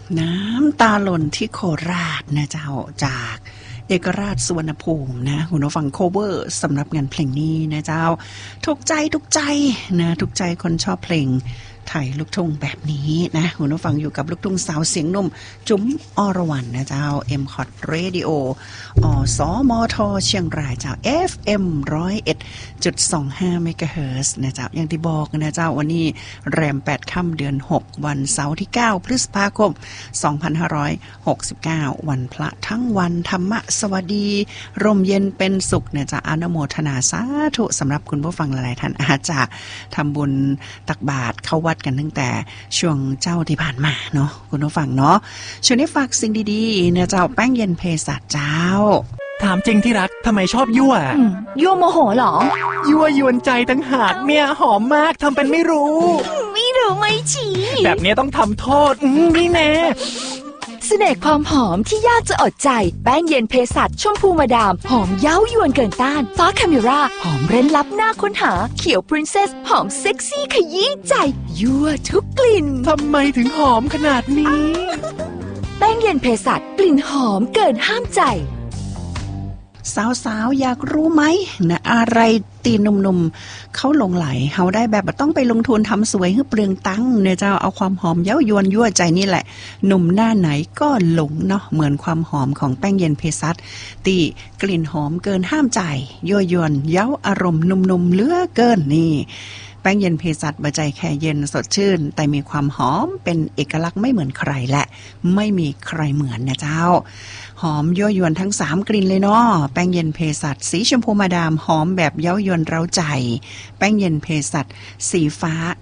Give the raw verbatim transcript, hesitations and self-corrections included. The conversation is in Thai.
น้ำตาหล่นที่โคราชนะเจ้าจากเอกราชสุวรรณภูมินะคุณผู้ฟังโคเวอร์สำหรับงานเพลงนี้นะเจ้าถูกใจถูกใจนะถูกใจคนชอบเพลงไทยลูกทุ่งแบบนี้นะคุณผู้ฟังอยู่กับลูกทุ่งสาวเสียงนุ่มจุ๋มอรวรรณนะเจ้า เอ็ม คอท Radio อสมทเชียงรายเจ้า เอฟ เอ็ม หนึ่งร้อยเอ็ดจุดสองห้า เมกะเฮิรตซ์นะเจ้าอย่างที่บอกนะเจ้าวันนี้แรมแปดค่ำเดือนหกวันเสาร์ที่เก้าพฤษภาคมสองพันห้าร้อยหกสิบเก้าวันพระทั้งวันธรรมะสวัสดีร่มเย็นเป็นสุขเนี่ยจะอนุโมทนาสาธุสำหรับคุณผู้ฟังหลายๆท่านอาจจะทำบุญตักบาตรเข้าวัดกันตั้งแต่ช่วงเจ้าที่ผ่านมาเนาะคุณผู้ฟังเนาะช่วงนี้ฝากสิ่งดีๆเนี่ยเจ้าแป้งเย็นเภสัชเจ้าถามจริงที่รักทำไมชอบยั่วยั่วโมโหหรอยั่วยวนใจตั้งหากเนี่ยหอมมากทำเป็นไม่รู้ไม่รู้ไม่ชี้แบบนี้ต้องทำโทษนี่แน่เสน่ห์ความหอมที่ยากจะอดใจแป้งเย็นเภสัชชมพูมาดามหอมเย้ายวนเกินต้านฟ้าคาเมราหอมเร้นลับหน้าค้นหาเขียวพรินเซสหอมเซ็กซี่ขยี้ใจยั่วทุกกลิ่นทำไมถึงหอมขนาดนี้แป้งเย็นเภสัชกลิ่นหอมเกินห้ามใจสาวๆอยากรู้ไหมนะอะไรตีหนุ่มๆเขาหลงไหลเฮาได้แบบต้องไปลงทุนทำสวยให้เปลืองตังค์เนี่ยเจ้าเอาความหอมเย้ายวนยั่วใจนี่แหละหนุ่มหน้าไหนก็หลงเนาะเหมือนความหอมของแป้งเย็นเภสัชตีกลิ่นหอมเกินห้ามใจยั่วยวนเย้าอารมณ์หนุ่มๆเหลือเกินนี่แป้งเย็นเภสัชบะใจแค่เย็นสดชื่นแต่มีความหอมเป็นเอกลักษณ์ไม่เหมือนใครและไม่มีใครเหมือนนะเจ้าหอมยั่วยวนทั้งสามกลิ่นเลยเนาะแป้งเย็นเภสัชสีชมพูมาดามหอมแบบเย้ายวนเร้าใจแป้งเย็นเภสัชสีฟ้า